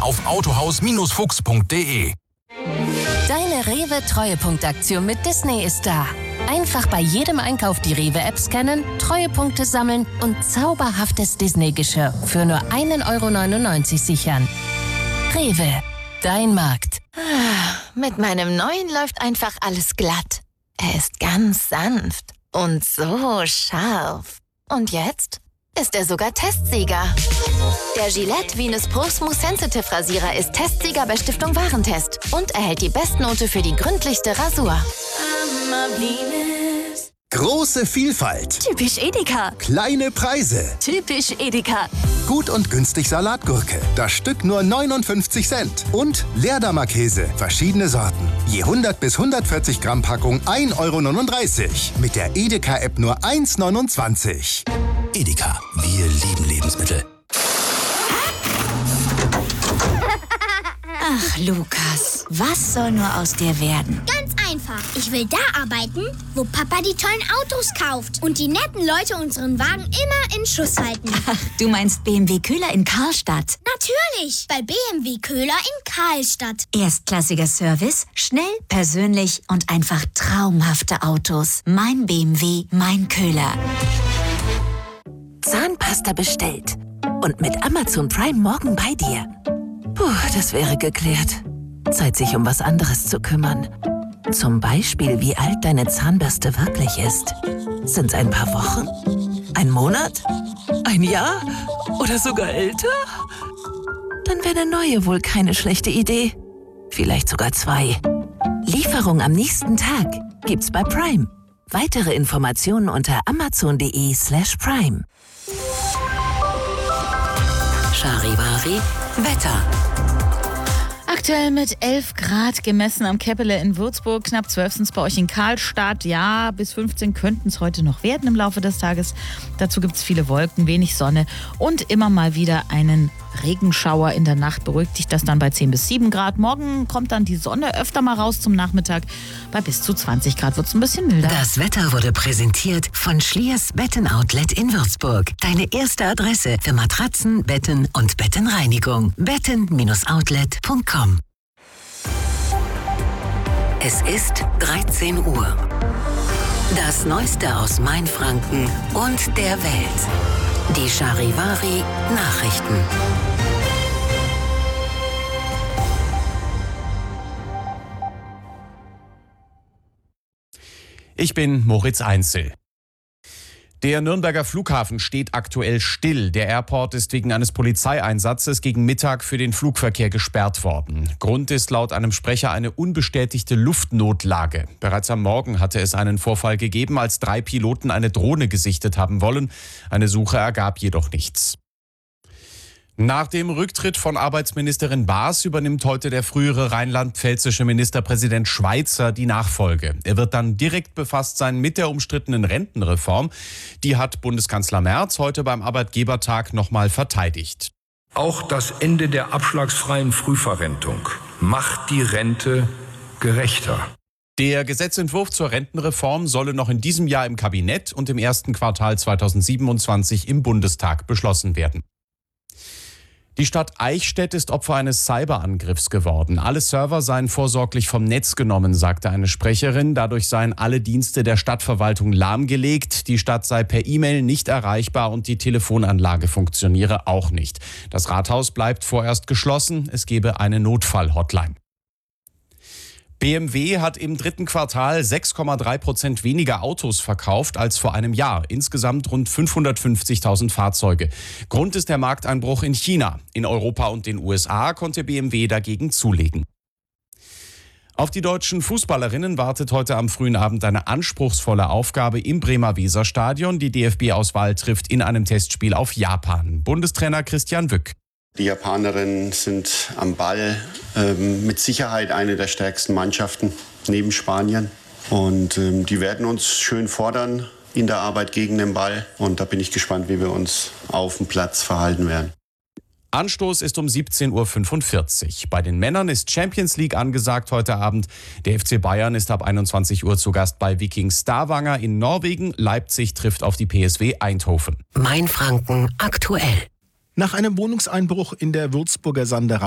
auf autohaus-fuchs.de. Deine Rewe-Treuepunktaktion mit Disney ist da. Einfach bei jedem Einkauf die Rewe-App scannen, Treuepunkte sammeln und zauberhaftes Disney-Geschirr für nur 1,99 € sichern. Rewe, dein Markt. Mit meinem neuen läuft einfach alles glatt. Er ist ganz sanft und so scharf. Und jetzt ist er sogar Testsieger. Der Gillette Venus Pro Smooth Sensitive Rasierer ist Testsieger bei Stiftung Warentest und erhält die Bestnote für die gründlichste Rasur. Große Vielfalt. Typisch Edeka. Kleine Preise. Typisch Edeka. Gut und günstig Salatgurke. Das Stück nur 59 Cent. Und Leerdammer-Käse. Verschiedene Sorten. Je 100 bis 140 Gramm Packung 1,39 €. Mit der Edeka-App nur 1,29 €. Edeka, wir lieben Lebensmittel. Ach, Lukas, was soll nur aus dir werden? Ganz einfach. Ich will da arbeiten, wo Papa die tollen Autos kauft und die netten Leute unseren Wagen immer in Schuss halten. Ach, du meinst BMW Köhler in Karlstadt? Natürlich, bei BMW Köhler in Karlstadt. Erstklassiger Service, schnell, persönlich und einfach traumhafte Autos. Mein BMW, mein Köhler. Zahnpasta bestellt. Und mit Amazon Prime morgen bei dir. Puh, das wäre geklärt. Zeit, sich um was anderes zu kümmern. Zum Beispiel, wie alt deine Zahnbürste wirklich ist. Sind's ein paar Wochen? Ein Monat? Ein Jahr? Oder sogar älter? Dann wäre eine neue wohl keine schlechte Idee. Vielleicht sogar 2. Lieferung am nächsten Tag gibt's bei Prime. Weitere Informationen unter amazon.de/prime. Charivari Wetter. Aktuell mit 11 Grad gemessen am Käppele in Würzburg, knapp 12 sind es bei euch in Karlstadt. Ja, bis 15 könnten es heute noch werden im Laufe des Tages. Dazu gibt es viele Wolken, wenig Sonne und immer mal wieder einen Regenschauer. In der Nacht beruhigt sich das dann bei 10 bis 7 Grad. Morgen kommt dann die Sonne öfter mal raus zum Nachmittag. Bei bis zu 20 Grad wird es ein bisschen milder. Das Wetter wurde präsentiert von Schliers Betten-Outlet in Würzburg. Deine erste Adresse für Matratzen, Betten und Bettenreinigung. betten-outlet.com. Es ist 13 Uhr. Das Neueste aus Mainfranken und der Welt. Die Charivari Nachrichten. Ich bin Moritz Einzel. Der Nürnberger Flughafen steht aktuell still. Der Airport ist wegen eines Polizeieinsatzes gegen Mittag für den Flugverkehr gesperrt worden. Grund ist laut einem Sprecher eine unbestätigte Luftnotlage. Bereits am Morgen hatte es einen Vorfall gegeben, als 3 Piloten eine Drohne gesichtet haben wollen. Eine Suche ergab jedoch nichts. Nach dem Rücktritt von Arbeitsministerin Baas übernimmt heute der frühere rheinland-pfälzische Ministerpräsident Schweizer die Nachfolge. Er wird dann direkt befasst sein mit der umstrittenen Rentenreform. Die hat Bundeskanzler Merz heute beim Arbeitgebertag nochmal verteidigt. Auch das Ende der abschlagsfreien Frühverrentung macht die Rente gerechter. Der Gesetzentwurf zur Rentenreform solle noch in diesem Jahr im Kabinett und im ersten Quartal 2027 im Bundestag beschlossen werden. Die Stadt Eichstätt ist Opfer eines Cyberangriffs geworden. Alle Server seien vorsorglich vom Netz genommen, sagte eine Sprecherin. Dadurch seien alle Dienste der Stadtverwaltung lahmgelegt. Die Stadt sei per E-Mail nicht erreichbar und die Telefonanlage funktioniere auch nicht. Das Rathaus bleibt vorerst geschlossen. Es gebe eine Notfall-Hotline. BMW hat im dritten Quartal 6,3% weniger Autos verkauft als vor einem Jahr. Insgesamt rund 550.000 Fahrzeuge. Grund ist der Markteinbruch in China. In Europa und den USA konnte BMW dagegen zulegen. Auf die deutschen Fußballerinnen wartet heute am frühen Abend eine anspruchsvolle Aufgabe im Bremer Weserstadion. Die DFB-Auswahl trifft in einem Testspiel auf Japan. Bundestrainer Christian Wück. Die Japanerinnen sind am Ball mit Sicherheit eine der stärksten Mannschaften neben Spanien. Und die werden uns schön fordern in der Arbeit gegen den Ball. Und da bin ich gespannt, wie wir uns auf dem Platz verhalten werden. Anstoß ist um 17.45 Uhr. Bei den Männern ist Champions League angesagt heute Abend. Der FC Bayern ist ab 21 Uhr zu Gast bei Viking Stavanger in Norwegen. Leipzig trifft auf die PSW Eindhoven. Mainfranken aktuell. Nach einem Wohnungseinbruch in der Würzburger Sanderau